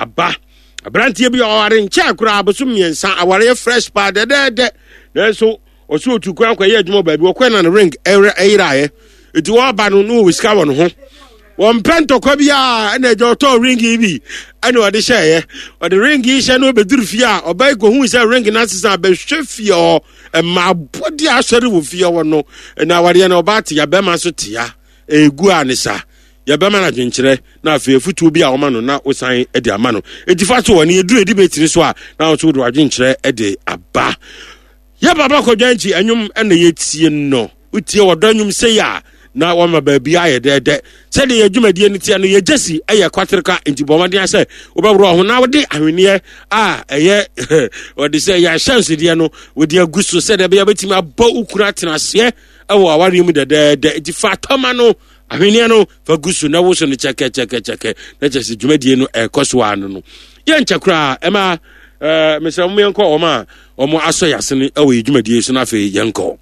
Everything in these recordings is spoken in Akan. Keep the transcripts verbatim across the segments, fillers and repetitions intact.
aba abrantie bi aware nche akura abosom miensa aware fresh pa de de de nanso osu otukwa akwa ye adwuma baabi okwa na ring eyirae eti wo ba no no wiska won ho won pento kwa bia na ejo to ring bi ana ode hye ode ring hye no beduru fie a obai ko hu se ring na sisa be hwe fie o ma bodi asori wo fie wo no na aware na oba te ya be ma so te ya egu anisa ya be ma na dwenkyere na afi futu bi a wo ma no na osan e de ama no eti fa so woni eduru edi betiri so a na so do adwenkyere e de aba ya baba ko dwanchi anyum na yetie no utie wodanyum se ya na wama baabi aye de de se de adwumadie ne tie no ye jesi eye kwatreka ntibomade ase obabro ho na wode ahwenie a eye wode se ya chance de no wode aguso se de be betimi aba ukura tenase ewo aware mu de de de di fatoma no ahwenie no fa guso na wo so ne cheke cheke cheke na jesi dwumadie no e koso anu no ye nchakura ema eh mesem yenko oma omo aso yasene ewo dwumadie so na fe yenko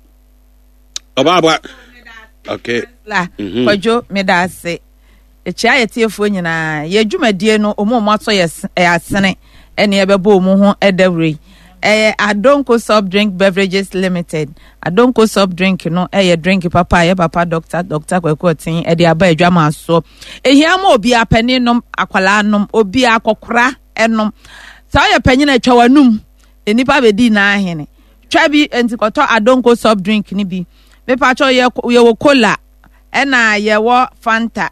obaba okay la kwajo medase echia yetiefo nyina ye dwumadie no omo mo aso yasene ene ebebo omo ho edawre eh Adonko Soft Drink Beverages Limited Adonko Soft Drink no eh drink papa ye papa doctor doctor Kwekotin e de aba adwama so ehia ma obi apani nom akwala nom obi akokora enom sa ye panyin atwa wanum enipa bedi na ahene twa bi entikoto Adonko Soft Drink ni bi me pacho ye ye wo cola ena ye wo Fanta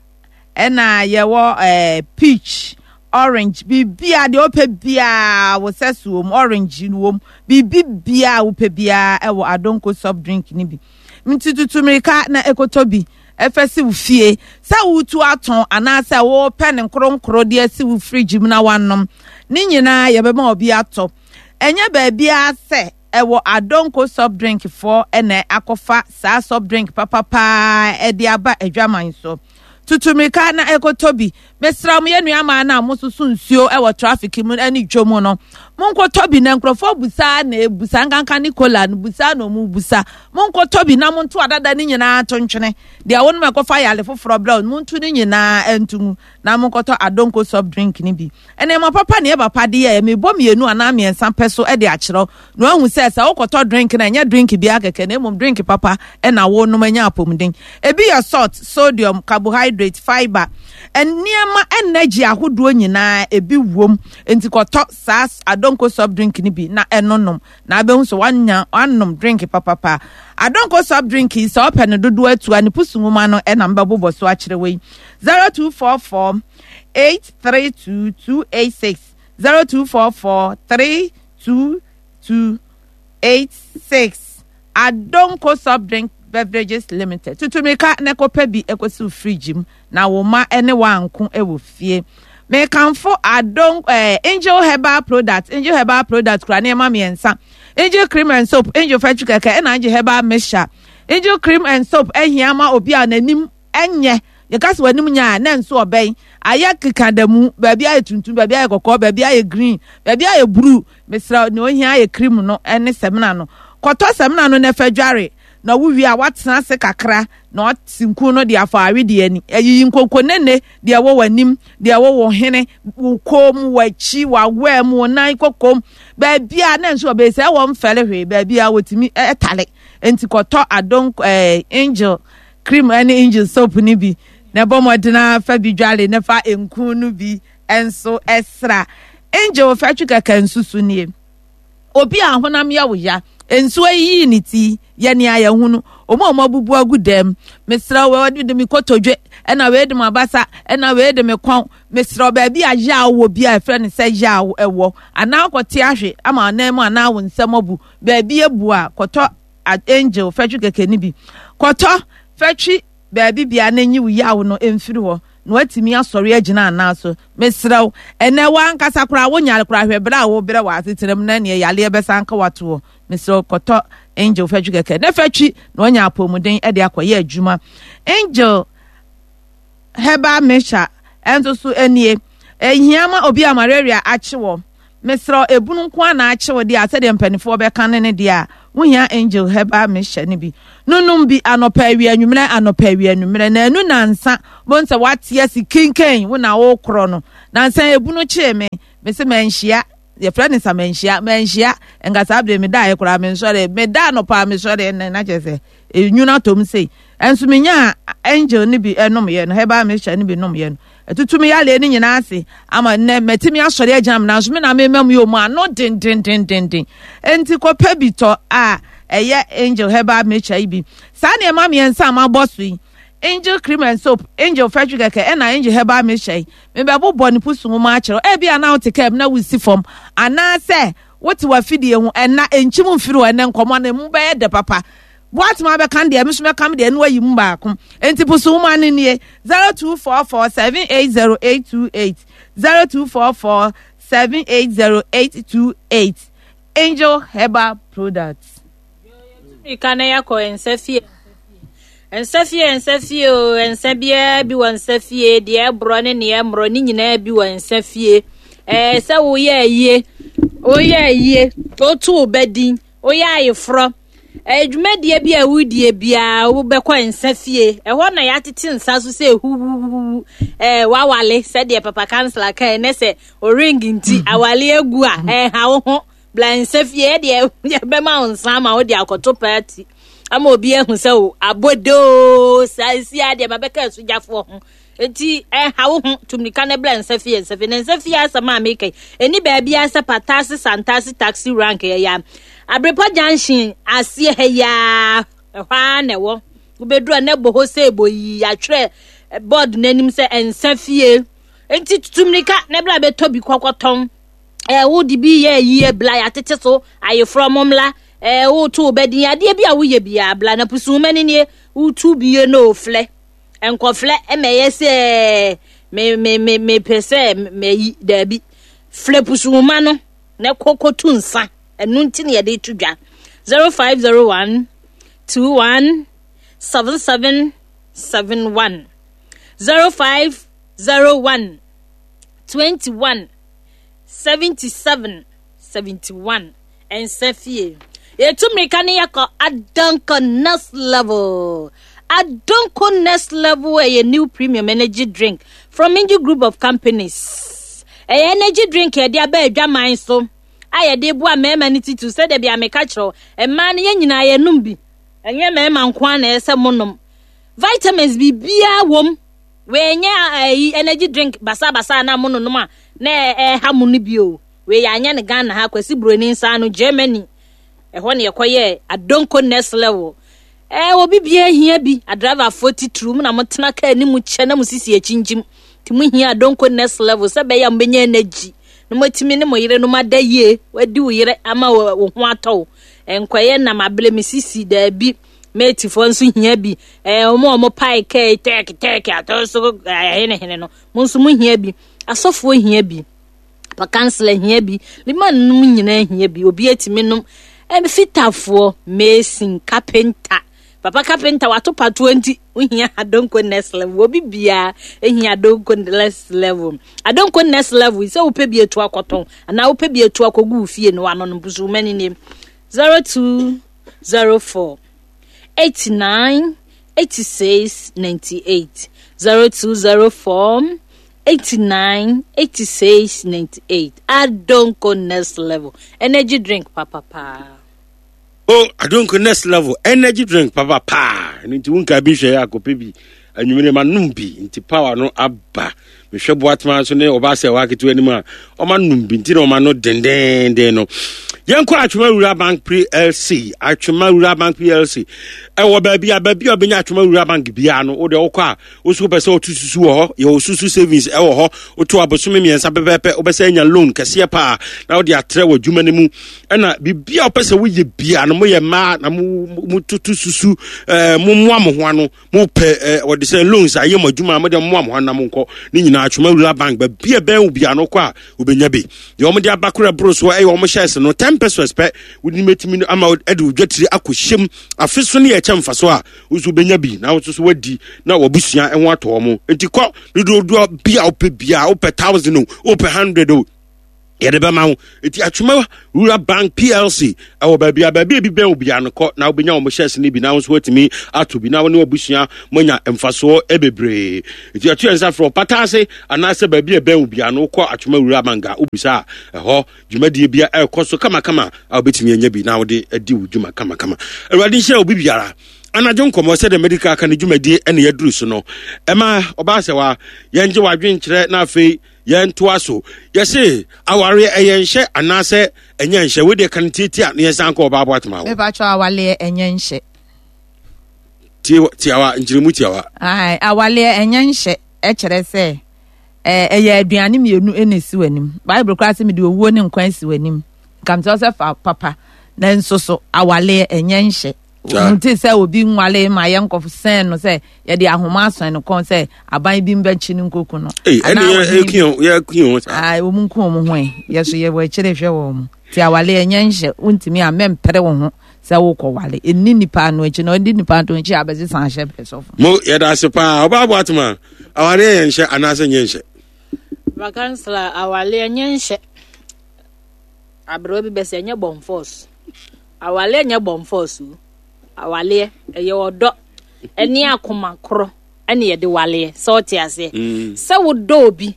ena ye wo eh peach orange bibia de ope bia wo sesuom orange nuom bibi bia wo pe bia e wo Adonko Soft Drink ni bi mtitutu mirika na ekotobi efesi wo fie sa wutu aton anasa wo pen nkronkro de asi wo fridge mu na wanom ni nyina ye be ma obi ato enye ba bia se ewo Adonko Soft Drink for ene akofa sa soft drink papa pa e de aba adwaman so tutumika na ekotobi mesra mu yenu ama na mususu nsuo ewo traffic mu ani dwomu no monko tobi na nkrofo busa na ebusa nkanka Nicola no busa no mu busa monko tobi na monto adada ni nyina atontwene de awon me kofa yale foforo brown monto ni nyina entumu na monko to Adonko Soft Drink ni bi ene ma papa ne papa de ya me bom yenu ana me ensan peso e de akiro no ahu se se wokoto drink na nya drink bi akeke na mum drink papa e na wo no manya apomden ebi ya salt sodium carbohydrate fiber eniema energy ahodo nyina ebi wom entikoto sas Adonko Soft Drink ni bi na enonom na abehu so wanya wanom drink papa pa Adonko Soft Drink is open dodo atu ani pusunguma no e na mbabo so akire we zero two four four eight three two two eight six zero two four four three two two eight six Adonko Soft Drink Beverages Limited tutumika nekopa bi ekosi fridge mu na wo ma ene wanko e wo fie me kanfo Adon eh, Angel Herbal Product Angel Herbal Product kura ne ma miensa Angel Cream and Soap Angel Fetch Keke and Angel Herbal Mixture Angel Cream and Soap ehia ma obi a nanim enye ye kasi wanim nya na nso oben aya kikadamu baabi aye tuntum baabi aye kokko baabi aye green baabi aye blue mesra ne ohia aye cream no ene semna no koto semna no na fadware na wuwi a watena se kakra na otinku no de afa awe de ani ayi nkoko nene de wo wanim de wo wo hene kom wachi wa wam wonan kokom baabi a na nso be se wo mfele hwe baabi a wotimi etale enti koto Adonko eh, Angel Cream and Angel Soap ni bi na bomodena fa bidwale na fa enku no bi enso esra Angel fa twika kansusu nie obi a honam ya wo ya enso yi ni ti ye ne aya hunu omo omo bubu agudem mesra we odi de mi kotodwe e na we de mabasa e na we de me kwon mesra ba bi aja wo bi a fre ne se ja ewo ana akote ahwe ama na mu ana wo nsem obu ba bi ebu a koto Angel fetwi keke ni bi koto fetwi ba bi bia na nyi wo yawo no emfiri ho no atimi asori agina anaso mesraw ene wa nkasa kura wo nyale kura hwebra wo bere wa asetirem na ne yale ebesa nka wato mesraw koto Angel fetwi keke na fetwi no nya apomuden e de akoye adwuma Angel Herbal Mixture enzo so enie ehiama obi a malaria achewo mesraw ebunu nko na achewo de ase de mpanifo be kan ne de a wohia angel heba mehye ne bi nunum bi anopa awi anwumre anopa awi anwumre na enu nansa bonse watia si kinken wo na wo kro no nansa ebunu kye me me se manhia ye friend sa manhia manhia engasa abre me da ye kra me nsore me da no pa me sore na chese enwuna tom sei enso menya angel ne bi enom ye no heba mehye ne bi nom ye no etutumi ya le ni nyina ase ama ne metimi asore agam na so me na memam yo mu ano den den den den den enti ko pebito a eye angel heba mecha ibi sa na ema me ensa ma bosu angel cream and soap angel fabric ke e na angel heba mecha me be bo boni pusu mu ma akero e bia na otekam na wusi fom ana se woti wa fidie hu ena enchim mfiri wa ne nkomo na mu be de papa what ma be kan de me so me kam de no ayi mu ba ko enti pusu mu ane nie zero two four four seven eight zero eight two eight zero two four four seven eight zero eight two eight Angel Herbal Products. Ikana yako ensefie ensefie ensefie o ensebia bi won sefie de ebro ne ne emro ni nyina bi won sefie eh se wo ye ayie o ye ayie o tu bedin o ye ayefro edwumadie bi awudie bia wo bekọ ensefie eho na ya tete nsa so se hu eh wawale se de papa kansela kai ne se o ring nti awale egu a eh ha wo ho bla ensefie de ye be ma onsa ma wo de akoto party ama obi ehun se o abodo saisia de babeka sujafo ho enti eh ha wo ho tumnika ne bla ensefie ensefie ensefie asama ameke eni ba bia se patasi santasi taxi rank ya Abrepo Junction asie ya hwa na wo ubedru na boho se boyi atwe board nanim se ensafie enti tutumnika na bla beto bi kokoton eh wo di bi ye yi bla ya tete so aye from mla eh wo tu bedin ade bi a wo ye bia bla na pusu mani ne wo tu bi no fle enkofle emeye se me me me me pese me da bi fle pusu ma no na kokotu nsa enunti ne yede tudwa zero five zero one two one seven seven seven one zero five zero one two one seven seven seven one and Sefie etumrika ne yakọ Adonko next level Adonko next level a new premium energy drink from Angel Group of Companies a energy drink e dia ba adwaman so aye de bua mema ni titu se de bia meka kiro e ma ne nyina ye num bi enye mema nko na ese monom vitamins bi bia wom we nya ayi energy drink basa basa na mononom a na e ha mu ni bio we ya nya ne Ghana ha kwasi broni nsa no Germany e ho ne yekoye Adonko next level e obi bia hia bi a driver forty true mu na motena ka ni mu che na mu sisi achinjim ti mu hia Adonko next level se be ya mbenya energy no matimi ne moyire no madaye wadi uyire ama wo ho atọ enkoye na mable misisi da bi meti fo nso hia bi eh omo omo pai ke tek tek ato so hene hene no mo nso mu hia bi asofo hia bi pa kansela hia bi liman num nyina hia bi obi etimi num em fitafo mason carpenter papa carpenter wato pa twenty uhia Adonko next level obi bia ehia Adonko next level Adonko next level se wo pe bi etu akoton na wo pe bi etu akogu fie no ano no busu mani ne zero two zero four eight nine eight six nine eight zero two zero four eight nine eight six nine eight Adonko next level energy drink papa pa. Oh, Adonko next level energy drink papa pa nti wonka bi hwe akope bi anwumere manum bi nti power no aba me hwe boatma so ne oba se wa ketu anim a o manum bi nti no ma no denden den no yenko Atwoma Wura Bank P L C Atwoma Wura Bank P L C e wo ba bia ba bia obenya Atwoma Wura Bank bia no wo de wo kwa wo so pese otususu wo ho ye osusu savings e wo ho wo to abosome miensa pepepe wo pese anya loan kase pa na wo de atre wo dwuma ne mu e na bibia wo pese wo ye bia no mo ye ma na mu tutususu eh mo mo am ho ano mo pe wo de say loans aye mo dwuma mo de mo am ho na mo nko ni nyina Atwoma Wura Bank ba bia ben wo bia no kwa wo benya bi ye wo de abakora bros wo e wo mo shares no ten pesos pe wudi metimi ama edu dwatiri akoshem afeso ne ye kyemfa so a usu benya bi na wo so wadi na wabusua enwo ato mo enti kɔ dodo bia ope bia ope one thousand o ope one hundred o yɛde bɛma wo eti atwuma rural bank plc ɛwɔ baabi a baabi bi bɛn obi anokɔ na wobɛnya wo shares ne bi na wo so watumi ato bi na wo ne obusua monya mfasoɔ ebebree eti atu ensa from patase anase baabi a bɛn obi anokɔ atwuma rural bank a obisa ɛhɔ dwumadie bia ɛkɔ so kama kama a obetumi anya bi na wo de adi wo dwuma kama kama awurade hyɛ obi biara anajo nkomo sɛ de medical kan dwumadie ɛne yɛduru so no ɛma ɔba sɛ wa yɛngye wadwen kyerɛ na afei yɛntoa so yɛse aware ɛyɛ nhyɛ anaasɛ ɛnyɛ nhyɛ wode kan titi a ne yɛsan kɔ ɔba aboatema wo mepa cho awale ɛnyɛ nhyɛ tie tiawa nkyeremu tiawa ai awale ɛnyɛ nhyɛ ɛkyerɛ sɛ eh ɛyɛ aduane mienu ɛna si wanim bible class me de owuo ne nkwan si wanim kamtɛ sɛ fa papa na nso so awale ɛnyɛ nhyɛ nti sɛ obi nwale ma yɛ nkɔfo sɛn no sɛ yɛde ahoma asɔn no kɔn sɛ aban bi mbɛkyi ne nkoku no ɛne yɛkiyo yɛkiyo ai wo munko mo ho yɛso yɛ wɔ kyerɛ hwɛ wɔ mu ti awale ɛnyɛ nhyɛ wontimi a mempere wo ho sɛ wo kɔ wale ɛni nipa no akyi no ɔdi nipa to akyi abɛse san hyɛ pɛsɔfo mo yɛda ase paa ɔba aboatema awale ɛyɛ nhyɛ anaasɛ nyɛ nhyɛ vakansla awale ɛnyɛ nhyɛ abro bi bɛsɛ ɛnyɛ bomforce awale ɛnyɛ bomforce awale ɛyɛ ɔdɔ ɛne akoma koro ɛne yɛde wale sɛ ɔte ase sɛ wo dɔ obi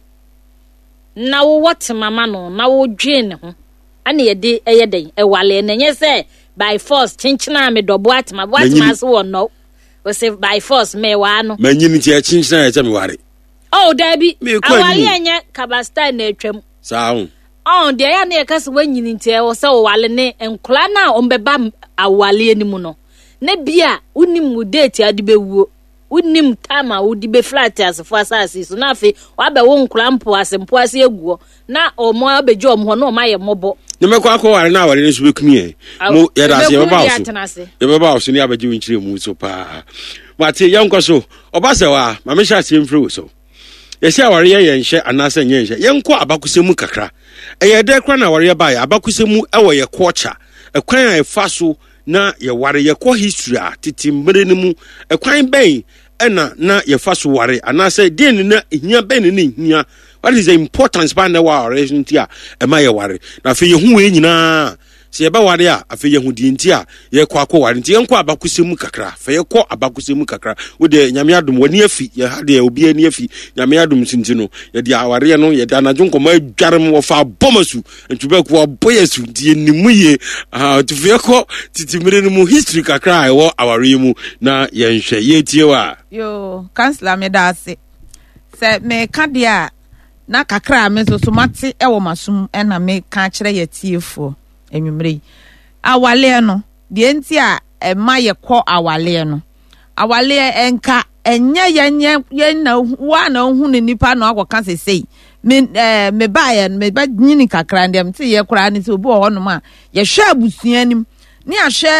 na wo wɔte mama no na wo dwe ne ho ɛne yɛde ɛyɛ den ɛwale na nyɛ sɛ by force chinchina me dɔbo atema bo atema so wɔ no wo sɛ by force me wa no manyini ti chinchina yɛ tɛm ware oh dabi awale ɛnyɛ kabasta na atwam saa ho oh de ya na yɛ kase wanyini nti ɛwɔ sɛ wo wale ne nkla na ɔmbɛba awale animu no na bia unim mu date ade bewuo unim tama udi be flat asfo asase so na afi wa be wo nkura mpo asempo ase eguo na omo abeje omo no ma ye mobo ne mekọ akọ ware na ware ne so bekumi e mo ye da se ye baba so ye baba so ne abeje winchire mu so pa mate ye nko so obase wa ma me sha se mfre wo so ye se aware ye ye nhye anase nye nhye ye nko abakusemu kakra e ye de kra na ware ba ye abakusemu e wo ye culture e kwan a e fa so na ye ware ye ko history a titi mbere ne mu ekwan ben ena na ye fa so ware anase den na hia ben ne hia what is the importance ba na ware nti a e ma ye ware na fe ye hu we nyina se ye ba ware a afe ye hu di nti a ye kwa kwa ware nti ye nko abakusemu kakra fe ye ko abakusemu kakra wo de nyame adom wani afi ye ha de obi ani afi nyame adom sinti no ye de aware no ye de anajo nkoma adwarem wo fa bomasu ntube ko boyesu di nimu ye ah to fe ko titimire no mu history kakra e wo aware mu na ye nhwe ye tie wa yo kansla me da ase se me ka dia na kakra me so so mate e wo masum e na me ka kire ye tiefo enwumre awale no de enti a e ma ye kɔ awale no awale enka enye yenye yenna wa na hu ne nipa na akɔka sesei me eh me ba ye me ba nyini kakra ndem te ye kora ne se obi wo no ma ye hwɛ abusua nim ne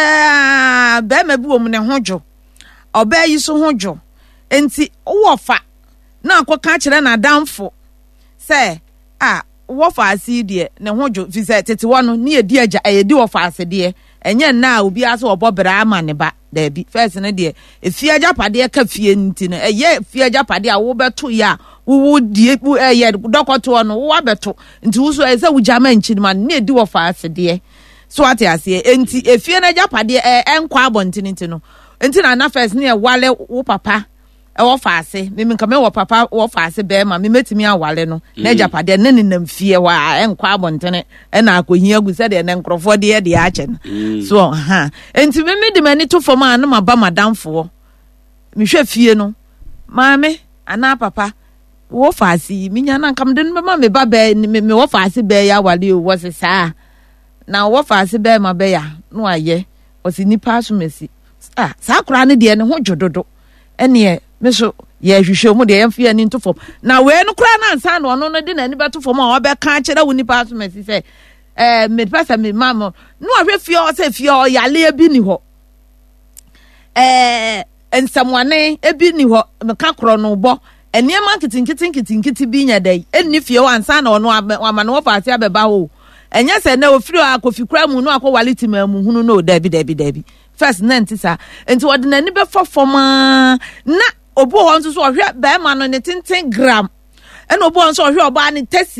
ahwɛ ba ma bi wo mu ne hodwo oba yi so hodwo enti wo fa na akɔka kyerɛ na damfo se ah wo fa ase die ne hodwo fi se tete wo no ne edi agya e di wo fa ase die enye na obi ase obobra ama ne ba da bi first ne die efie agya pade ka fie nti no eye fie agya pade a wo beto ya wo die eye dokoto no wo abeto nti wo so e se wo jama nchi ma ne edi wo fa ase die so ate ase enti efie na agya pade e enkwa abontin nti no enti na na first ne wale wo papa e wo fa ase me nka me wo papa wo fa ase be ma me metimi awale no na japade ne ne nam fie wa enkwa abontene e na akohia gu se de ne nkrofo de de a che no so ha enti me me de mani to fom an ma ba madamfo me hwe fie no ma me ana papa wo fa ase mi nya na nkam de no ma me ba be me wo fa ase be ya wale o wo se sa na wo fa ase be ma be ya no aye o si nipa so mesi ah sakura ne de ne ho dwododo ene meso ye hwehwe mu de yemfie ani to fom na we no kra na ansa no no de na ni beto fom a obeka kire wo nipa so mesi se eh me pasa me mama no ahwe fie o se fie o yale bi ni ho eh ensamwane ebi ni ho me ka kro no bo eniema kitinkitin kitinkiti bi nya dai enni fie o ansa na no ama no fa ase abeba ho enya se na ofiri akofi kra mu no akowale tima mu hunu no dabi dabi dabi first nanti sa enti wode na ni be fofoma na obo won so so ohwe be ma no ne tenten gram ena obo won so ohwe oba ne tesiye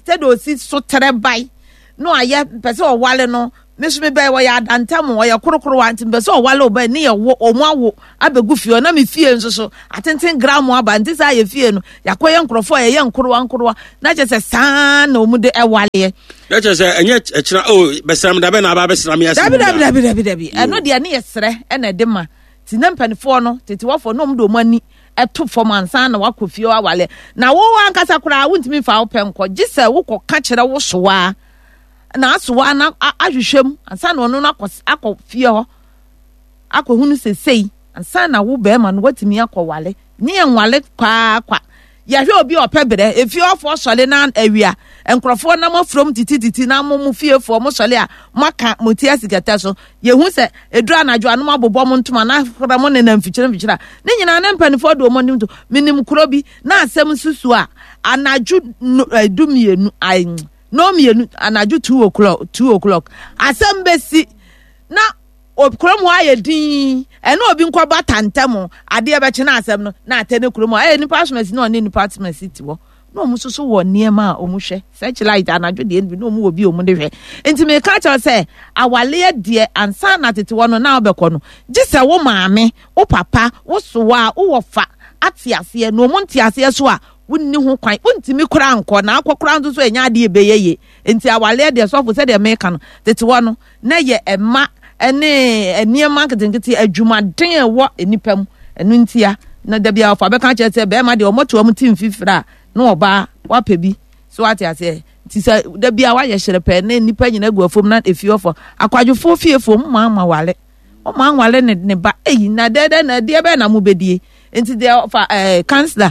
te do si so trebai no aye pese o wale no me so me bai wo ya adantam wo ya korokoro wa ntim pese o wale o bai ne ye wo o mu awo abegu fie na me fie nso so atenten gram aba nti sa ye fie no yakoye nkrofo ye ye nkoro nkoro na je se san na o mu de e wale na je se enye ekira o besram da be na aba besram ya dabi dabi dabi dabi dabi eno de ne ye sere e na de ma ti na mpanifo no tete wofo no mu do mu ani eto fom ansan na wakofie wa wale na wo ankasa kura wontimi fa wo penko gise wo ko ka kire wo soa na asoa na ahwehwem ansan no no akofie ho akohunu sesei ansan na wo be ma no watimi akowale ni enwale kwa kwa ya hwe obi opebere efi ofo sole na awia enkrofo na mafrom titi titi na momu fiefo mo sole a maka motia sigata so yehu se edura na dwo no mabobom ntoma na fora mo ne na mfikyire mfikyira ne nyina na mpanifo do mo nim to minim krobi na asem susu a anaju dumienu ai no mienu anaju two o'clock two o'clock asem besi na okromo aye din ene obi nkwa batantam ade e be che na asem no na atene kromo eh ni passionate no ni department city wo no mu soso wo niema a omuhwe search light anadwo de bi no mu obi omu de hwe enti me ka cha say awale de ansa na tete wo no na obekọ no gise wo maame wo papa wo soa wo wofa atiase no mu ntiase so a wunni ho kwan untimi kura anko na akokora nso so enya ade ebeyeye enti awale de so fo se de me ka no tete wo no na ye ema ene enie marketing kiti adwumaden ewo enipam enu ntia na da bia fa be ka chete be ma de omoto am team fifra na oba wapebi so ati ase ti se da bia wa ye hyerepe na nipa nyina gu afom na efiofo akwadwofo fiefom ma ma wale o ma wale ne ne ba eyi na dede na de be na mu bedie enti de fa eh counselor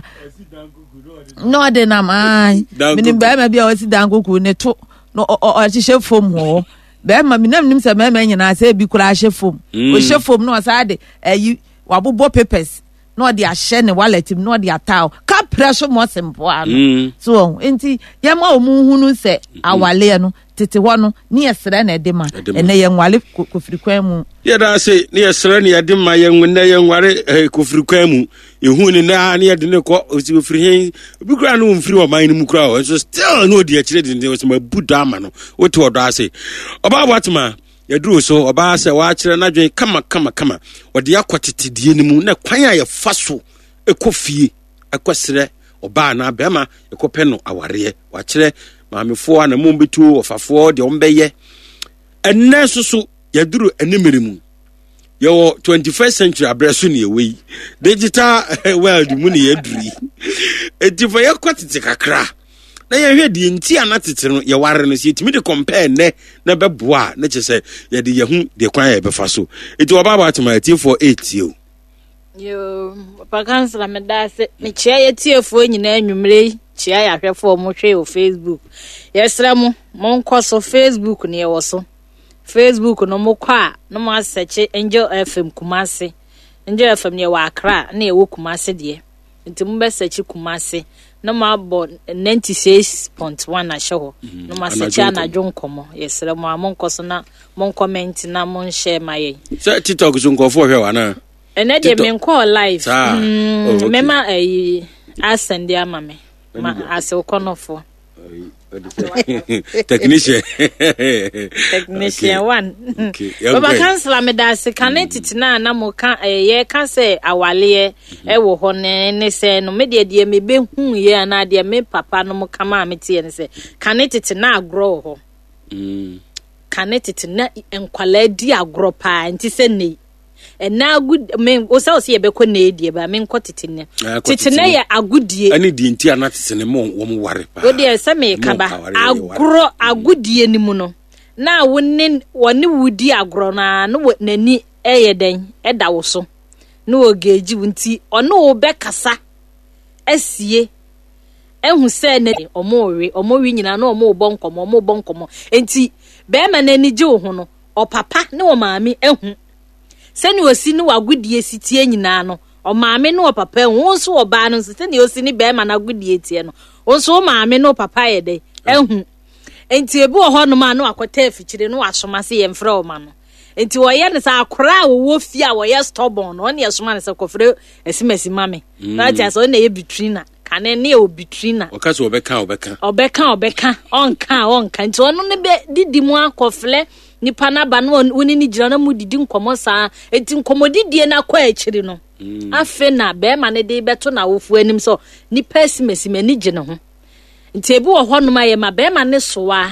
no de na mai minim ba ma bia wasi dangoku ne to no o hye fom ho be ma minam nim se mema nyina se bi kura hye fom o hye fom no sa de ayi wabobo papers no de ahye ne wallet no de ataw ka pressure mo sempo ano so enti ye ma omu hunu se awale no tete ho no ne yesere na de ma ene ye nwale kofirikwan mu ye da se ne yesere ne ye de ma ye nwu ne ye nware kofirikwan mu ehu ni na ne ye de ne ko osifiri hen bi kura no mfiri o man mu kura o so still no de akire de o so ma buda ama no wote odo ase oba watma yaduru so oba se wa akire na dwen kama kama kama ode yakotete ni mu na kwan a ye faso ekofie ekosere oba na bema ekope no aware wa akire maamefo na mo mbetu ofafo de ombeye enne soso yaduru enimere mu yo twenty-first century abreso ne ewe digital world mu ne yaduri etifa yakotete kakra na ye hwe di nti anatete no ye ware no si timi de compare ne na beboa na chese ye de ye hu de kwan ye befa so eti obaba atema eight four eight yo yo pakansla me da se me chia ye tiefo nyina anwumre chia ya hwefo mo hwe o Facebook yesra mo mo nko so Facebook ne ye wo so Facebook no mo kwa no mo aseche Angel F M Kumase Angel F M ne wa Accra na ye wo Kumase de nti mo be seche Kumase no ma bo ninety-six point one na show no ma seche na dwonkomo yesra mo mo nko so na mo comment na mo share my se TikTok so nko fo hwe wa na ene de me nko live mm mema eh asende ama me ma ase ukonofo technician technician one baba kansala me da se kanetiti na na mo ka ye ka se awale e wo ho ne ne se no me de de me be hu ye na de me papa no mo kama me tie ne se kanetiti na agro ho mm kanetiti na enkwala di agro pa nti se ne na good men o sa o se ye be ko na edie ba men ko titine titine ye agudie ani di nti anatitine mo wo mo ware pa o de se me ka ba agro agudie ni mu no na wonni woni wudi agro na no nani eye den eda wo so no ogeji nti ono wo be kasa asie ehu se ne omo we omo wi nyina na omo bo nkomo omo bo nkomo enti be ma nani ji wo ho no o papa ne wo maami ehu seni osi ni wagudie sitie nyina no o maame no o papa won so oba no seni osi ni be ma na gudie tie no won so maame no papa ye de ehu enti ebi wo ho no ma no akota afikyire no asoma se ye mfra o ma no enti wo ye ne sa akora wo wo fi a wo ye stubborn no ne yesoma ne se kofre esimesi mame na tia so na ye bitrina kane ne obi trina oka so obeka obeka obeka obeka onka onka nti ono ne be didi mu akofle nipa na ba no woni ni gira na mu didi nkomo saa enti nkomodidie na kwa akiri no afe na be ma ne de beto na wofu anim so nipa simesime ni gye ne ho nti ebi wo ho no ma ye ma be ma ne soa